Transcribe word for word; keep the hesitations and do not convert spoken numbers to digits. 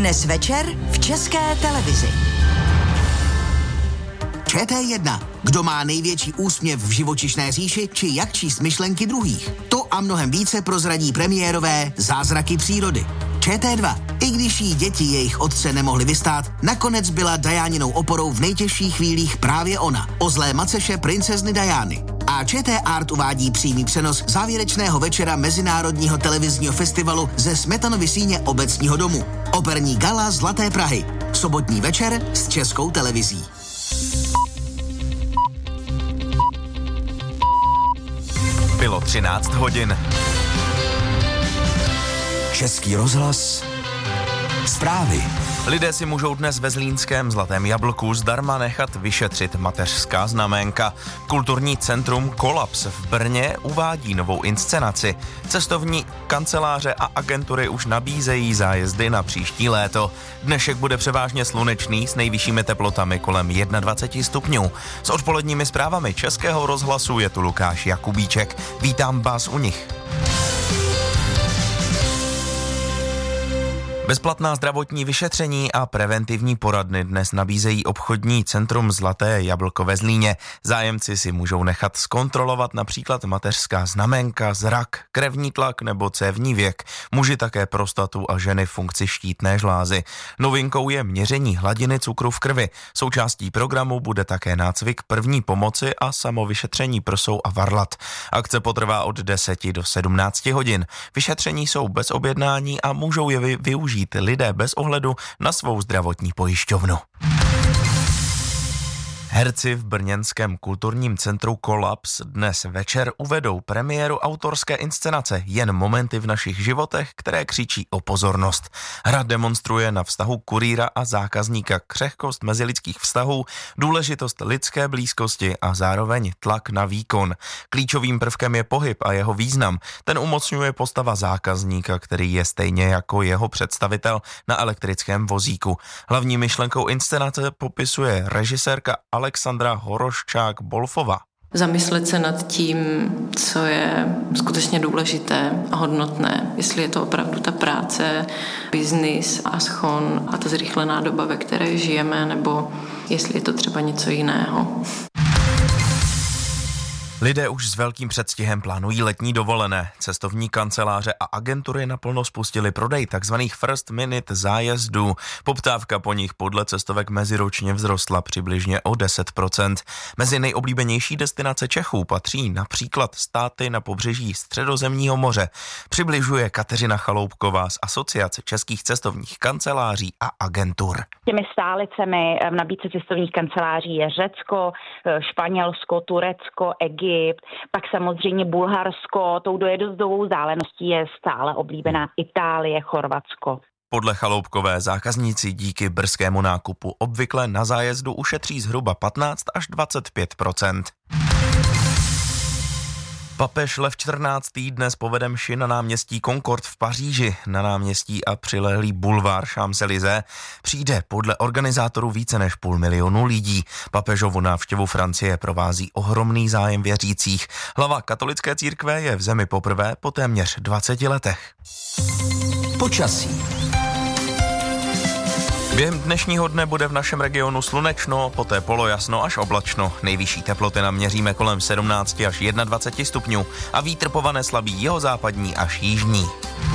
Dnes večer v České televizi. Č T jedna. Kdo má největší úsměv v živočišné říši, či jak číst myšlenky druhých. To a mnohem více prozradí premiérové Zázraky přírody. Č T dva. I když jí děti jejich otce nemohli vystát, nakonec byla Dianinou oporou v nejtěžších chvílích právě ona, o zlé maceše princezny Diany. A Č T Art uvádí přímý přenos závěrečného večera Mezinárodního televizního festivalu ze Smetanovy síně Obecního domu. Operní gala Zlaté Prahy. Sobotní večer s Českou televizí. Bylo třináct hodin. Český rozhlas. Zprávy. Lidé si můžou dnes ve zlínském Zlatém jablku zdarma nechat vyšetřit mateřská znaménka. Kulturní centrum Kolaps v Brně uvádí novou inscenaci. Cestovní kanceláře a agentury už nabízejí zájezdy na příští léto. Dnešek bude převážně slunečný s nejvyššími teplotami kolem dvacet jedna stupňů. S odpoledními zprávami Českého rozhlasu je tu Lukáš Jakubíček. Vítám vás u nich. Bezplatná zdravotní vyšetření a preventivní poradny dnes nabízejí obchodní centrum Zlaté jablko ve Zlíně. Zájemci si můžou nechat zkontrolovat například mateřská znaménka, zrak, krevní tlak nebo cévní věk. Muži také prostatu a ženy funkci štítné žlázy. Novinkou je měření hladiny cukru v krvi. Součástí programu bude také nácvik první pomoci a samovyšetření prsou a varlat. Akce potrvá od deseti do sedmnácti hodin. Vyšetření jsou bez objednání a můžou je vy- využít lidé bez ohledu na svou zdravotní pojišťovnu. Herci v brněnském kulturním centru Kolaps dnes večer uvedou premiéru autorské inscenace Jen momenty v našich životech, které křičí o pozornost. Hra demonstruje na vztahu kurýra a zákazníka křehkost mezilidských vztahů, důležitost lidské blízkosti a zároveň tlak na výkon. Klíčovým prvkem je pohyb a jeho význam. Ten umocňuje postava zákazníka, který je stejně jako jeho představitel na elektrickém vozíku. Hlavní myšlenkou inscenace popisuje režisérka Alexandra Horoščák-Bolfová. Zamyslet se nad tím, co je skutečně důležité a hodnotné. Jestli je to opravdu ta práce, biznis a schon a ta zrychlená doba, ve které žijeme, nebo jestli je to třeba něco jiného. Lidé už s velkým předstihem plánují letní dovolené. Cestovní kanceláře a agentury naplno spustily prodej tzv. First minute zájezdů. Poptávka po nich podle cestovek meziročně vzrostla přibližně o deset procent. Mezi nejoblíbenější destinace Čechů patří například státy na pobřeží Středozemního moře. Přibližuje Kateřina Chaloupková z Asociace českých cestovních kanceláří a agentur. Těmi stálicemi v nabídce cestovních kanceláří je Řecko, Španělsko, Turecko, Egypt, pak samozřejmě Bulharsko, tou dojezdovou vzdáleností je stále oblíbená Itálie, Chorvatsko. Podle Chaloupkové zákazníci díky brzkému nákupu obvykle na zájezdu ušetří zhruba patnáct až dvacet pět procent. Papež Lev čtrnáctý dnes povede mši na náměstí Concorde v Paříži. Na náměstí a přilehlý bulvár Champs-Élysées přijde podle organizátorů více než půl milionu lidí. Papežovu návštěvu Francie provází ohromný zájem věřících. Hlava katolické církve je v zemi poprvé po téměř dvaceti letech. Počasí. Během dnešního dne bude v našem regionu slunečno, poté polojasno až oblačno. Nejvyšší teploty naměříme kolem sedmnáct až dvacet jedna stupňů a vítr povane slabý jihozápadní až jižní.